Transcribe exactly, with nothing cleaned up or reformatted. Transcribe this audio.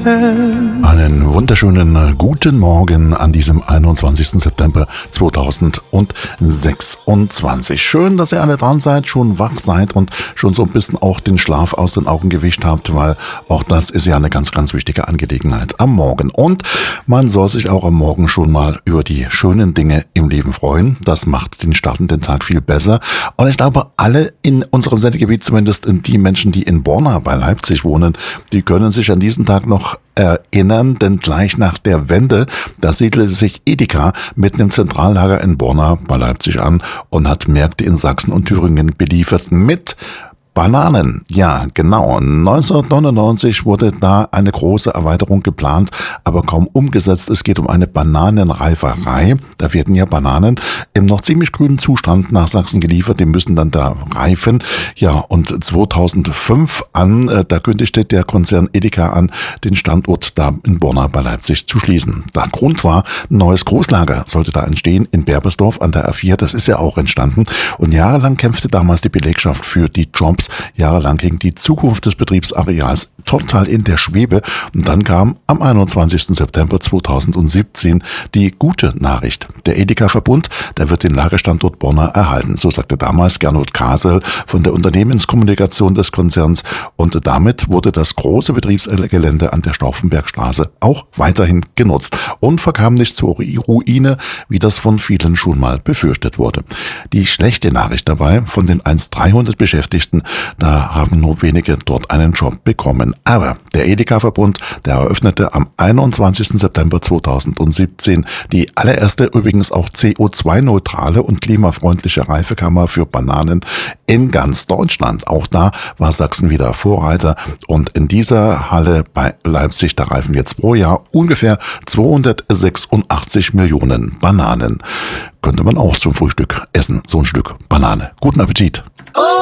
Einen wunderschönen äh, guten Morgen an diesem einundzwanzigsten September zweitausendsechsundzwanzig. Schön, dass ihr alle dran seid, schon wach seid und schon so ein bisschen auch den Schlaf aus den Augen gewischt habt, weil auch das ist ja eine ganz, ganz wichtige Angelegenheit am Morgen. Und man soll sich auch am Morgen schon mal über die schönen Dinge im Leben freuen. Das macht den startenden Tag viel besser. Und ich glaube, alle in unserem Sendegebiet, zumindest die Menschen, die in Borna bei Leipzig wohnen, die können sich an diesen Tag noch erinnern, denn gleich nach der Wende, da siedelte sich Edeka mitten im Zentrallager in Borna bei Leipzig an und hat Märkte in Sachsen und Thüringen beliefert mit Bananen. Ja, genau. neunzehnhundertneunundneunzig wurde da eine große Erweiterung geplant, aber kaum umgesetzt. Es geht um eine Bananenreiferei. Da werden ja Bananen im noch ziemlich grünen Zustand nach Sachsen geliefert. Die müssen dann da reifen. Ja, und zweitausendfünf an, äh, da kündigte der Konzern Edeka an, den Standort da in Borna bei Leipzig zu schließen. Der Grund war, ein neues Großlager sollte da entstehen in Berbersdorf an der A vier. Das ist ja auch entstanden. Und jahrelang kämpfte damals die Belegschaft für die Jobs. Jahrelang hing die Zukunft des Betriebsareals total in der Schwebe. Und dann kam am einundzwanzigsten September zweitausendsiebzehn die gute Nachricht. Der Edeka-Verbund, der wird den Lagerstandort Borna erhalten. So sagte damals Gernot Kasel von der Unternehmenskommunikation des Konzerns. Und damit wurde das große Betriebsgelände an der Stauffenbergstraße auch weiterhin genutzt und verkam nicht zur Ruine, wie das von vielen schon mal befürchtet wurde. Die schlechte Nachricht dabei: von den einst dreihundert Beschäftigten, da haben nur wenige dort einen Job bekommen. Aber der Edeka-Verbund, der eröffnete am einundzwanzigsten September zweitausendsiebzehn die allererste, übrigens auch C O zwei neutrale und klimafreundliche Reifekammer für Bananen in ganz Deutschland. Auch da war Sachsen wieder Vorreiter. Und in dieser Halle bei Leipzig, da reifen jetzt pro Jahr ungefähr zweihundertsechsundachtzig Millionen Bananen. Könnte man auch zum Frühstück essen, so ein Stück Banane. Guten Appetit!